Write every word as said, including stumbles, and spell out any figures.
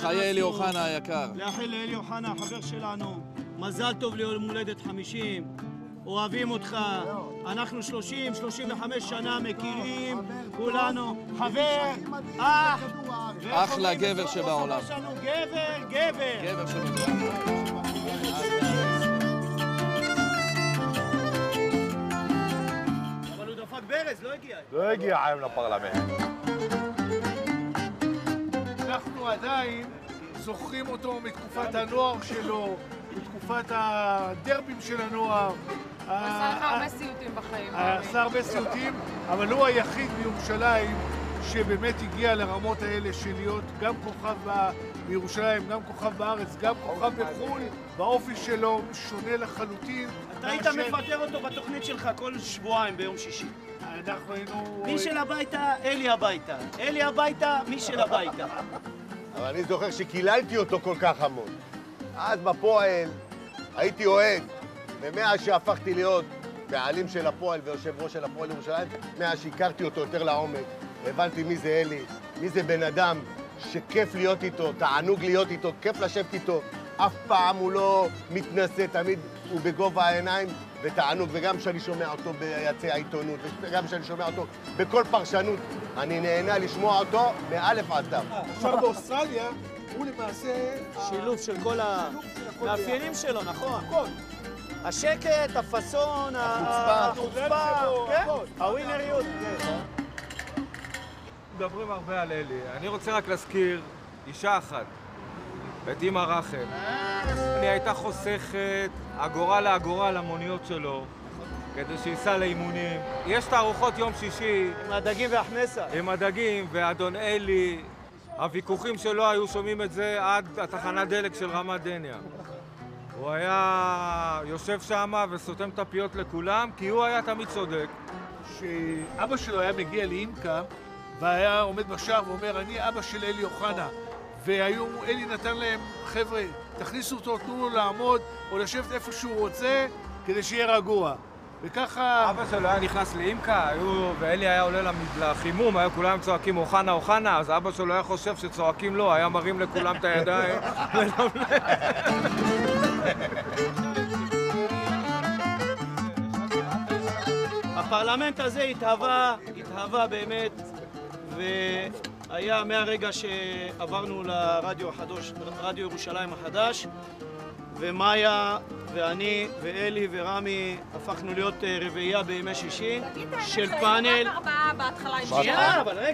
לחיי אלי אוחנה היקר. לאחל לאלי אוחנה, החבר שלנו, מזל טוב ליום הולדת חמישים. אוהבים אותך. אנחנו שלושים שלושים וחמש שנה מכירים, כולנו. חבר, אח. אחלה גבר שבעולם. גבר, גבר. גבר שבעולם. אבל הוא דפק ברז, לא הגיע. לא הגיע היום לפרלמנט. אנחנו עדיין זוכרים אותו מתקופת הנוער שלו, מתקופת הדרבים של הנוער. הוא עשה לך הרבה סיוטים בחיים. עשה הרבה סיוטים, אבל הוא היחיד בירושלים שבאמת הגיע לרמות האלה של להיות גם כוכב בירושלים, גם כוכב בארץ, גם כוכב בחו"ל. באופי שלו שונה לחלוטין. אתה היית מפטר אותו בתוכנית שלך כל שבועיים ביום שישי. אנחנו היינו... מי של הביתה, אלי הביתה. אלי הביתה, מי של הביתה. אבל אני זוכר שקיללתי אותו כל כך המון. אז בפועל הייתי אוהד, ומאז שהפכתי להיות בעלים של הפועל ויושב ראש של הפועל ירושלים, מאז שהכרתי אותו יותר לעומק, הבנתי מי זה אלי, מי זה בן אדם שכיף להיות איתו, תענוג להיות איתו, כיף לשבת איתו. אף פעם הוא לא מתנשא, תמיד הוא בגובה העיניים ותענוג, וגם כשאני שומע אותו ביציע העיתונות, וגם כשאני שומע אותו בכל פרשנות, אני נהנה לשמוע אותו מאלף עד תו. עכשיו באוסטרליה הוא למעשה... שילוב של כל המאפיינים שלו, נכון. השקט, הפאסון, החוצפה, הווינריות. מדברים הרבה על אלי. אני רוצה רק להזכיר אישה אחת, את אמא רחל. אני הייתה חוסכת אגורה לאגורה למוניות שלו, כדי שייסע לאימונים. יש תערוכות יום שישי. עם הדגים והחמסה. עם הדגים, ואדון אלי, הוויכוחים שלו היו שומעים את זה עד התחנת דלק של רמת דניה. הוא היה יושב שם וסותם את הפיות לכולם, כי הוא היה תמיד צודק. שאבא שלו היה מגיע לאימקה, והיה עומד בשער ואומר, אני אבא של אלי אוחנה. והיום אלי נתן להם, חבר'ה, תכניסו אותו, תנו לו לעמוד, או לשבת איפה שהוא רוצה, כדי שיהיה רגוע. וככה... אבא שלו היה נכנס לאימקה, ואלי היה עולה לחימום, היו כולם צועקים אוחנה, אוחנה, אז אבא שלו היה חושב שצועקים לו, היה מרים לכולם את הידיים. הפרלמנט הזה התהווה, התהווה באמת, והיה מהרגע שעברנו לרדיו החדש, רדיו ירושלים החדש, ומאיה ואני ואלי ורמי הפכנו להיות רביעייה בימי שישי של פאנל. תגיד, היה רק ארבעה בהתחלה עם שנייה, אבל רגע.